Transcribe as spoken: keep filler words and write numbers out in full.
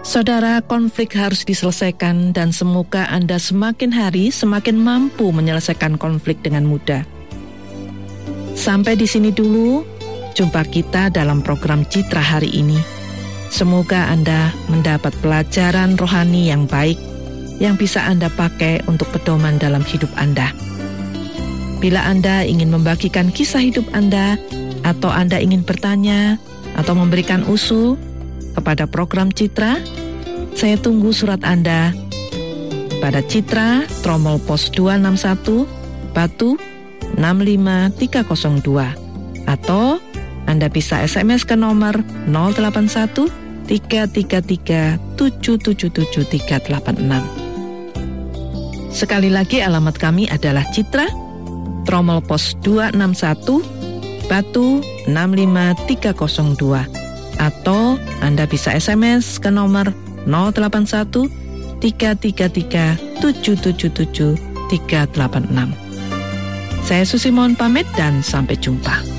Saudara, konflik harus diselesaikan dan semoga Anda semakin hari semakin mampu menyelesaikan konflik dengan mudah. Sampai di sini dulu, jumpa kita dalam program Citra hari ini. Semoga Anda mendapat pelajaran rohani yang baik yang bisa Anda pakai untuk pedoman dalam hidup Anda. Bila Anda ingin membagikan kisah hidup Anda, atau Anda ingin bertanya, atau memberikan usul kepada program Citra, saya tunggu surat Anda pada Citra, Tromol Pos dua enam satu, Batu enam lima tiga nol dua, atau Anda bisa S M S ke nomor nol delapan satu tiga tiga tiga tujuh tujuh tujuh tiga delapan enam. Sekali lagi alamat kami adalah Citra, Tromol Pos dua enam satu, Batu enam lima tiga nol dua, atau Anda bisa S M S ke nomor nol delapan satu tiga tiga tiga tujuh tujuh tujuh tiga delapan enam. Saya Susi mohon pamit dan sampai jumpa.